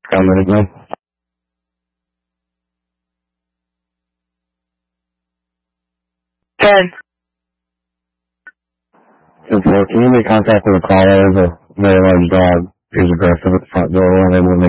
Coming again. 10. Can you make contact with a caller? There's a very large dog. He's aggressive at the front door, unable to make